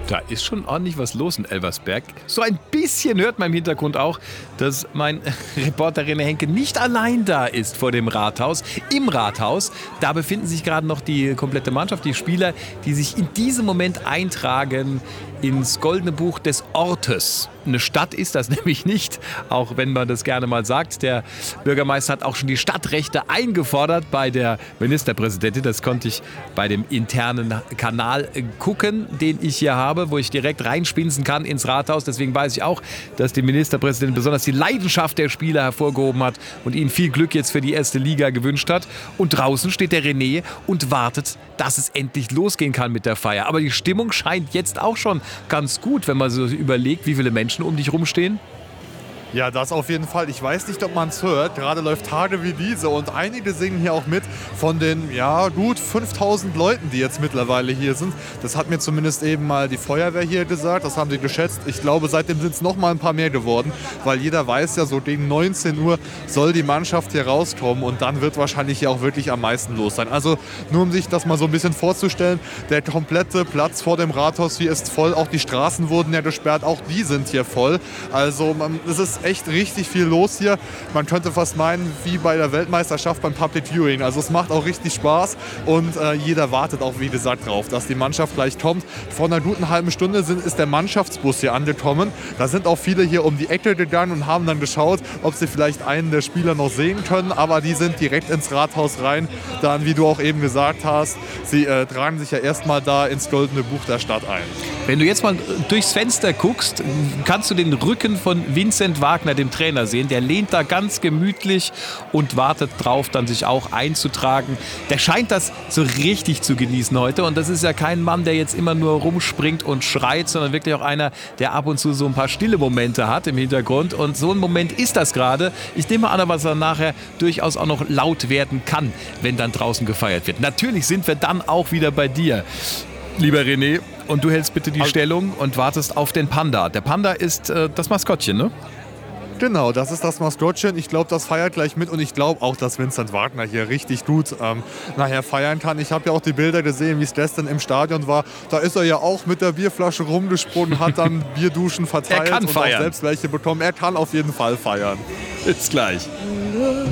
Da ist schon ordentlich was los in Elversberg. So ein bisschen hört man im Hintergrund auch, dass mein Reporter René Henke nicht allein da ist vor dem Rathaus. Im Rathaus, da befinden sich gerade noch die komplette Mannschaft, die Spieler, die sich in diesem Moment eintragen ins Goldene Buch des Ortes. Eine Stadt ist das nämlich nicht, auch wenn man das gerne mal sagt. Der Bürgermeister hat auch schon die Stadtrechte eingefordert bei der Ministerpräsidentin. Das konnte ich bei dem internen Kanal gucken, den ich hier habe, wo ich direkt reinspinsen kann ins Rathaus. Deswegen weiß ich auch, dass die Ministerpräsidentin besonders die Leidenschaft der Spieler hervorgehoben hat und ihnen viel Glück jetzt für die erste Liga gewünscht hat. Und draußen steht der René und wartet, dass es endlich losgehen kann mit der Feier. Aber die Stimmung scheint jetzt auch schon ganz gut, wenn man so überlegt, wie viele Menschen um dich rumstehen. Ja, das auf jeden Fall. Ich weiß nicht, ob man es hört. Gerade läuft Tage wie diese und einige singen hier auch mit von den, ja, gut 5000 Leuten, die jetzt mittlerweile hier sind. Das hat mir zumindest eben mal die Feuerwehr hier gesagt. Das haben sie geschätzt. Ich glaube, seitdem sind es noch mal ein paar mehr geworden, weil jeder weiß ja, so gegen 19 Uhr soll die Mannschaft hier rauskommen und dann wird wahrscheinlich hier auch wirklich am meisten los sein. Also nur um sich das mal so ein bisschen vorzustellen, der komplette Platz vor dem Rathaus hier ist voll. Auch die Straßen wurden ja gesperrt, auch die sind hier voll. Also es ist echt richtig viel los hier. Man könnte fast meinen, wie bei der Weltmeisterschaft beim Public Viewing. Also es macht auch richtig Spaß und jeder wartet auch, wie gesagt, drauf, dass die Mannschaft gleich kommt. Vor einer guten halben Stunde ist der Mannschaftsbus hier angekommen. Da sind auch viele hier um die Ecke gegangen und haben dann geschaut, ob sie vielleicht einen der Spieler noch sehen können. Aber die sind direkt ins Rathaus rein. Dann, wie du auch eben gesagt hast, sie tragen sich ja erstmal da ins Goldene Buch der Stadt ein. Wenn du jetzt mal durchs Fenster guckst, kannst du den Rücken von Vincent Wagner, dem Trainer, sehen. Der lehnt da ganz gemütlich und wartet drauf, dann sich auch einzutragen. Der scheint das so richtig zu genießen heute. Und das ist ja kein Mann, der jetzt immer nur rumspringt und schreit, sondern wirklich auch einer, der ab und zu so ein paar stille Momente hat im Hintergrund. Und so ein Moment ist das gerade. Ich nehme an, was dann nachher durchaus auch noch laut werden kann, wenn dann draußen gefeiert wird. Natürlich sind wir dann auch wieder bei dir, lieber René. Und du hältst bitte die Stellung und wartest auf den Panda. Der Panda ist das Maskottchen, ne? Genau, das ist das Maskottchen. Ich glaube, das feiert gleich mit und ich glaube auch, dass Vincent Wagner hier richtig gut nachher feiern kann. Ich habe ja auch die Bilder gesehen, wie es gestern im Stadion war. Da ist er ja auch mit der Bierflasche rumgesprungen, hat dann Bierduschen verteilt er kann und feiern. auch selbst welche bekommen. Er kann auf jeden Fall feiern. Bis gleich.